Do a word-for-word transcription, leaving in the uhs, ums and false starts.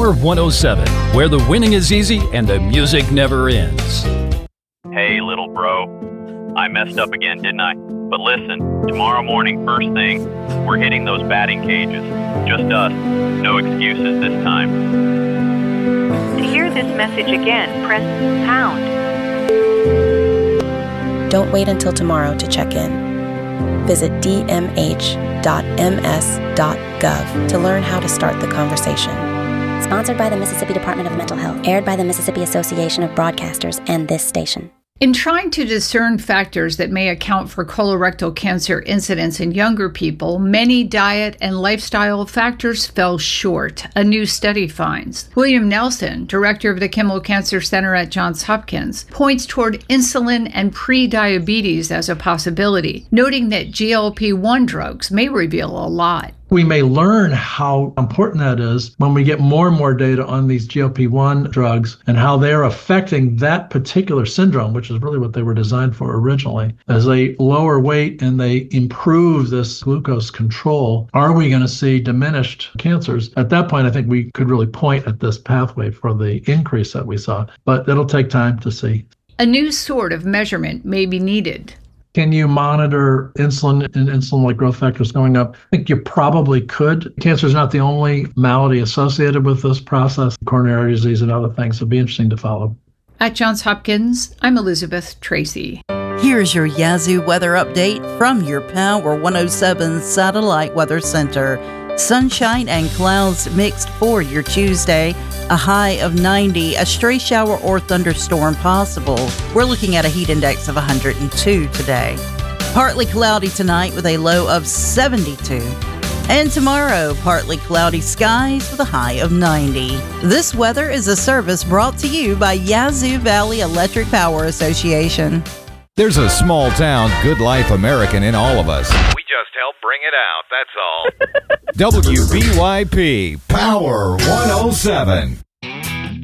Power one oh seven, where the winning is easy and the music never ends. Hey, little bro. I messed up again, didn't I? But listen, tomorrow morning, first thing, we're hitting those batting cages. Just us. No excuses this time. To hear this message again, press pound. Don't wait until tomorrow to check in. Visit d m h dot m s dot gov to learn how to start the conversation. Sponsored by the Mississippi Department of Mental Health. Aired by the Mississippi Association of Broadcasters and this station. In trying to discern factors that may account for colorectal cancer incidence in younger people, many diet and lifestyle factors fell short, a new study finds. William Nelson, director of the Kimmel Cancer Center at Johns Hopkins, points toward insulin and pre-diabetes as a possibility, noting that G L P one drugs may reveal a lot. We may learn how important that is when we get more and more data on these G L P one drugs and how they're affecting that particular syndrome, which is really what they were designed for originally. As they lower weight and they improve this glucose control, are we going to see diminished cancers? At that point, I think we could really point at this pathway for the increase that we saw, but it'll take time to see. A new sort of measurement may be needed. Can you monitor insulin and insulin-like growth factors going up? I think you probably could. Cancer is not the only malady associated with this process. Coronary disease and other things would be interesting to follow. At Johns Hopkins, I'm Elizabeth Tracy. Here's your Yazoo weather update from your Power one oh seven Satellite Weather Center. Sunshine and clouds mixed for your Tuesday. A high of ninety, a stray shower or thunderstorm possible. We're looking at a heat index of one hundred two today. Partly cloudy tonight with a low of seventy-two. And tomorrow, partly cloudy skies with a high of ninety. This weather is a service brought to you by Yazoo Valley Electric Power Association. There's a small town, good life American in all of us. We just help bring it out, that's all. W B Y P Power one oh seven.